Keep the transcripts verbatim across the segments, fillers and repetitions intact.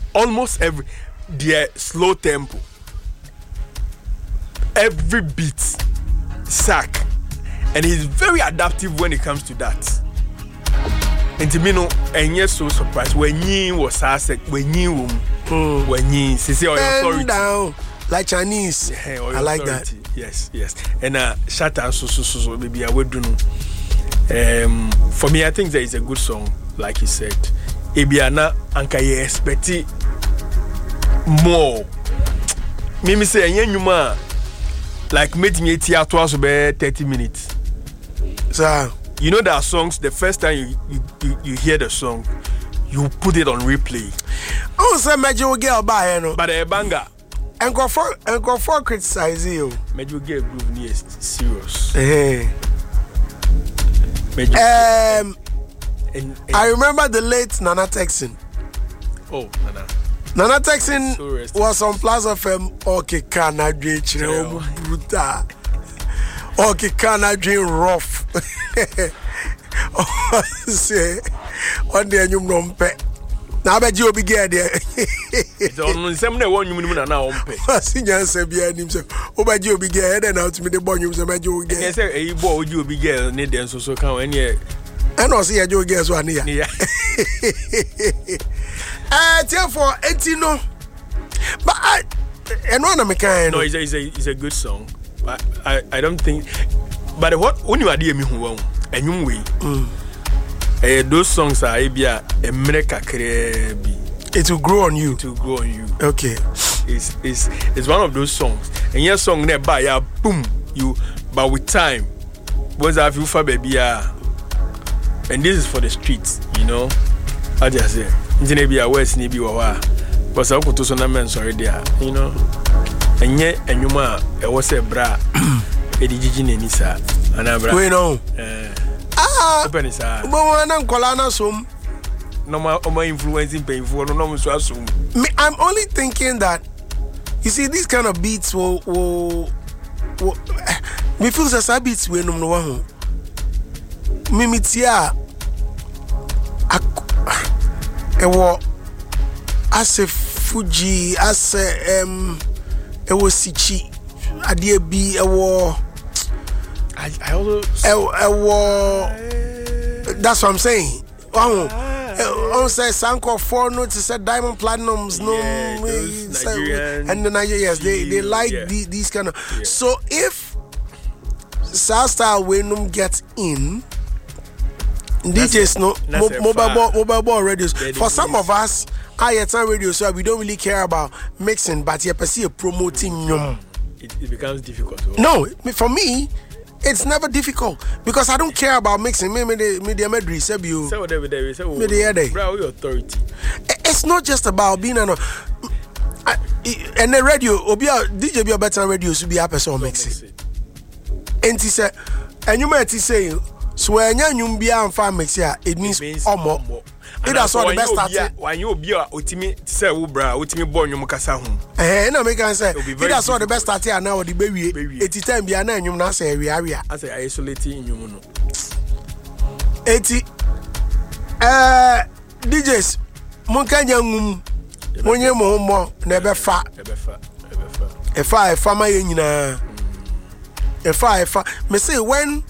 almost every their slow tempo, every beat, sack, and he's very adaptive when it comes to that. And to me, no, and yes, so surprised when you was asked when you when you see your authority down like Chinese. Yeah, I like that. Yes, yes, and uh, shout out so so so so maybe I would do. Um, for me, I think there is a good song, like you said. Ebiana anka ye expect more. Mimi say enye nyuma like making it theater so be thirty minutes. So you know there are songs the first time you you, you, you hear the song, you put it on replay. Oh, say Major girl by no. But a banger. And go for and go for criticize you. Major girl groove near serious. Eh. Um And, and I remember the late Nana Texan. Oh, Nana. Nana Texan so was on Plaza F M. Okay, can I drink bruta? Okay, can I drink rough? Say, one day you know me. Now I bet you be get there. It's on some day one you mean now on pay. Senior say be himself. Oh, but you be get and out to me the boy you say me you get. Yes, say a boy you be get need them so so can any. And also, yeah, you guess one here. Yeah. Uh, therefore, etino. But I, and one of my kind. No, it's a, it's a, it's a good song. But I, I don't think. But what when you are dear me who won, and you way. Eh, those songs are Abia, America Krebi. It will grow on you. It will grow on you. Okay. It's it's it's one of those songs. And your song nearby, yeah, boom, you. But with time, what's that you for baby? Yeah. And this is for the streets, you know. I just say, Maybe a West Nibi or was up to some men, sorry, dear, you know. And yet, and you ma, it was a bra, a digin in Nisa, and a bra. We know. Ah, open is a woman and Colana sum. No more influencing painful, no more so assume. I'm only thinking that, you see, these kind of beats will, will, will me feels as a beats we no one. Mimitia ewo ase Fuji ase um ewo Sichi adie bi ewo I I also ewo, ewo that's what I'm saying. Oh, on say Sanko four no to say Diamond Platinums no yeah, say, and the Nigeria yes they they like yeah. the, these kind of yeah. So if South Style Wenum gets in D Js no mo, mobile mobile ball radios for some of us I at time radio so we don't really care about mixing but you perceive promoting mm. it, it becomes difficult. No, for me it's never difficult because I don't care about mixing. Me me the me the medry say you. Say whatever they say. Me the other. Bro, your authority. It's not just about being an and the radio obi D J be a better radio so be a person mixing. And he said and you might say so when you be a fan mix here, it means almost. It is all the best starting. When you be a ultimate say ubra, ultimate born you mukasa home. Eh, no make say. It is all the best starting now the baby. It is time be a nine you na say area. I say isolating you no. Eighty. Eh, D Js. Munkanya ngum. Monye mo mo nebe fa. Nebe fa. Nebe fa. E fa e fa ma ye nyina. E fa e fa. Me say when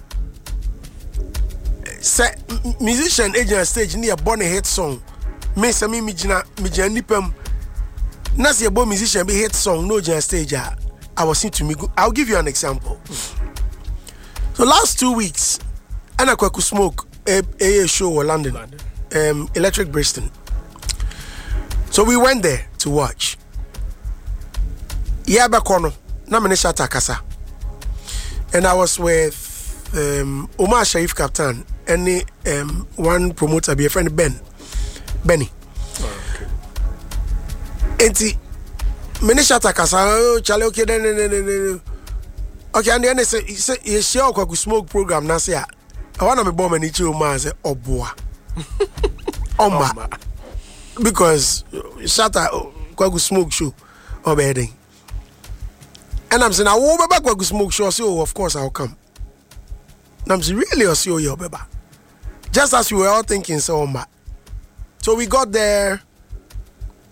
say musician agent stage near born a hit song me say me mijina mijina nipam na say bo musician be hit song no agent stage I was saying to me I'll give you an example. So last two weeks Anna Kwaku Smoke a, a show in London, um Electric Bristol. So we went there to watch. Yeah bakono na me shata kasa. And I was with um Omar Sharif Captain and um one promoter be a friend Ben Benny. Oh, okay. Enti menishata kasa chale okay then okay and then say he share Kwaku Smoke program na say I want me bomb any chill man say oboa Oma because shata Kwaku Smoke show obeding and I'm saying I will be back Kwaku Smoke show say oh of course I'll come. I'm really a C O your beba. Just as we were all thinking so much. So we got there